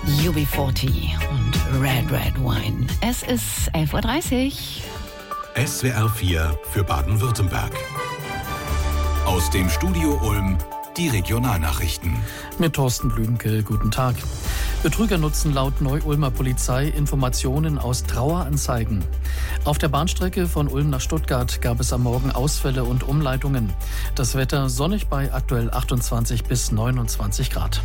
UB40 und Red Red Wine. Es ist 11.30 Uhr. SWR 4 für Baden-Württemberg. Aus dem Studio Ulm die Regionalnachrichten. Mit Thorsten Blümke, guten Tag. Betrüger nutzen laut Neu-Ulmer Polizei Informationen aus Traueranzeigen. Auf der Bahnstrecke von Ulm nach Stuttgart gab es am Morgen Ausfälle und Umleitungen. Das Wetter sonnig bei aktuell 28 bis 29 Grad.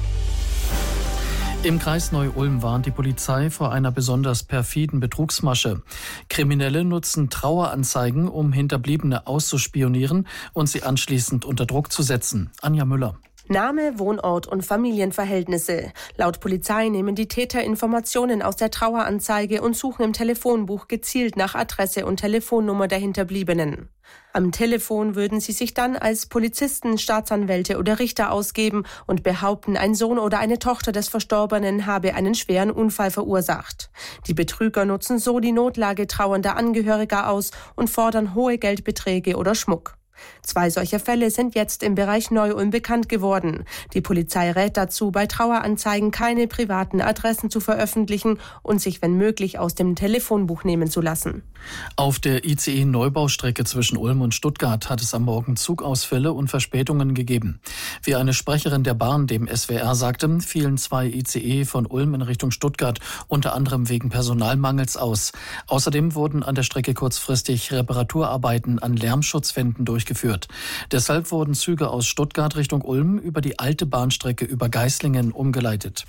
Im Kreis Neu-Ulm warnt die Polizei vor einer besonders perfiden Betrugsmasche. Kriminelle nutzen Traueranzeigen, um Hinterbliebene auszuspionieren und sie anschließend unter Druck zu setzen. Anja Müller. Name, Wohnort und Familienverhältnisse. Laut Polizei nehmen die Täter Informationen aus der Traueranzeige und suchen im Telefonbuch gezielt nach Adresse und Telefonnummer der Hinterbliebenen. Am Telefon würden sie sich dann als Polizisten, Staatsanwälte oder Richter ausgeben und behaupten, ein Sohn oder eine Tochter des Verstorbenen habe einen schweren Unfall verursacht. Die Betrüger nutzen so die Notlage trauernder Angehöriger aus und fordern hohe Geldbeträge oder Schmuck. 2 solcher Fälle sind jetzt im Bereich Neu-Ulm bekannt geworden. Die Polizei rät dazu, bei Traueranzeigen keine privaten Adressen zu veröffentlichen und sich, wenn möglich, aus dem Telefonbuch nehmen zu lassen. Auf der ICE-Neubaustrecke zwischen Ulm und Stuttgart hat es am Morgen Zugausfälle und Verspätungen gegeben. Wie eine Sprecherin der Bahn dem SWR sagte, fielen 2 ICE von Ulm in Richtung Stuttgart, unter anderem wegen Personalmangels aus. Außerdem wurden an der Strecke kurzfristig Reparaturarbeiten an Lärmschutzwänden durchgeführt. Deshalb wurden Züge aus Stuttgart Richtung Ulm über die alte Bahnstrecke über Geislingen umgeleitet.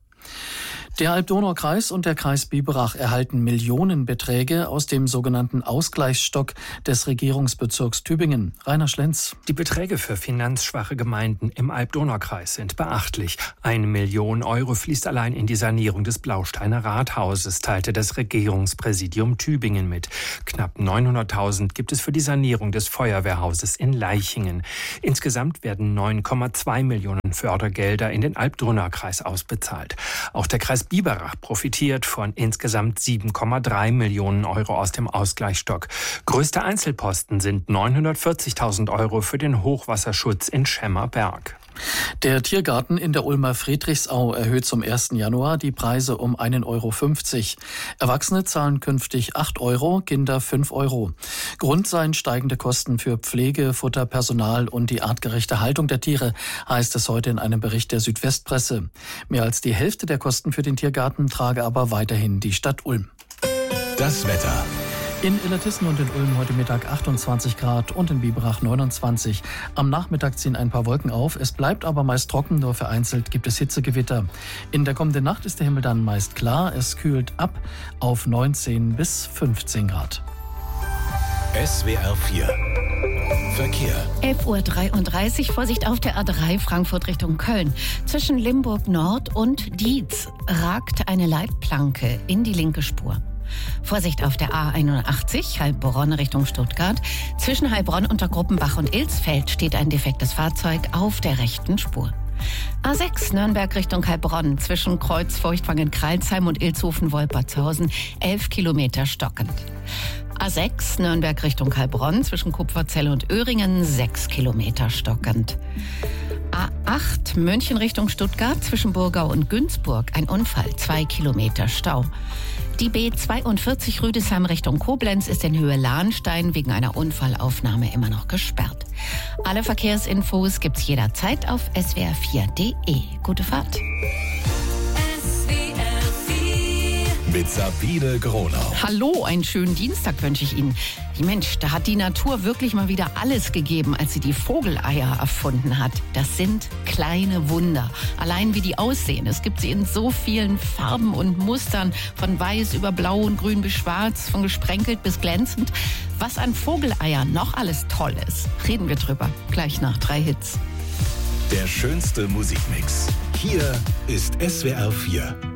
Der Alb-Donau-Kreis und der Kreis Biberach erhalten Millionenbeträge aus dem sogenannten Ausgleichsstock des Regierungsbezirks Tübingen. Rainer Schlenz. Die Beträge für finanzschwache Gemeinden im Alb-Donau-Kreis sind beachtlich. 1 Million Euro fließt allein in die Sanierung des Blausteiner Rathauses, teilte das Regierungspräsidium Tübingen mit. Knapp 900.000 gibt es für die Sanierung des Feuerwehrhauses in Leichingen. Insgesamt werden 9,2 Millionen Fördergelder in den Alb-Donau-Kreis ausbezahlt. Auch der Kreis Biberach profitiert von insgesamt 7,3 Millionen Euro aus dem Ausgleichsstock. Größte Einzelposten sind 940.000 Euro für den Hochwasserschutz in Schemmerberg. Der Tiergarten in der Ulmer Friedrichsau erhöht zum 1. Januar die Preise um 1,50 Euro. Erwachsene zahlen künftig 8 Euro, Kinder 5 Euro. Grund seien steigende Kosten für Pflege, Futter, Personal und die artgerechte Haltung der Tiere, heißt es heute in einem Bericht der Südwestpresse. Mehr als die Hälfte der Kosten für den Tiergarten trage aber weiterhin die Stadt Ulm. Das Wetter. In Illertissen und in Ulm heute Mittag 28 Grad und in Biberach 29. Am Nachmittag ziehen ein paar Wolken auf. Es bleibt aber meist trocken, nur vereinzelt gibt es Hitzegewitter. In der kommenden Nacht ist der Himmel dann meist klar. Es kühlt ab auf 19 bis 15 Grad. SWR 4 Verkehr. 11.33 Uhr, Vorsicht auf der A3 Frankfurt Richtung Köln. Zwischen Limburg Nord und Dietz ragt eine Leitplanke in die linke Spur. Vorsicht auf der A81 Heilbronn Richtung Stuttgart. Zwischen Heilbronn und der Gruppenbach und Ilsfeld steht ein defektes Fahrzeug auf der rechten Spur. A6 Nürnberg Richtung Heilbronn. Zwischen Kreuzfurchtwangen-Kralsheim und Ilshofen-Wolpertshausen 11 Kilometer stockend. A6 Nürnberg Richtung Heilbronn. Zwischen Kupferzell und Öhringen 6 Kilometer stockend. A8 München Richtung Stuttgart. Zwischen Burgau und Günzburg ein Unfall, 2 Kilometer Stau. Die B42 Rüdesheim Richtung Koblenz ist in Höhe Lahnstein wegen einer Unfallaufnahme immer noch gesperrt. Alle Verkehrsinfos gibt's jederzeit auf swr4.de. Gute Fahrt. Mit Sabine Gronau. Hallo, einen schönen Dienstag wünsche ich Ihnen. Mensch, da hat die Natur wirklich mal wieder alles gegeben, als sie die Vogeleier erfunden hat. Das sind kleine Wunder. Allein wie die aussehen. Es gibt sie in so vielen Farben und Mustern. Von weiß über blau und grün bis schwarz, von gesprenkelt bis glänzend. Was an Vogeleiern noch alles toll ist, reden wir drüber. Gleich nach 3 Hits. Der schönste Musikmix. Hier ist SWR 4.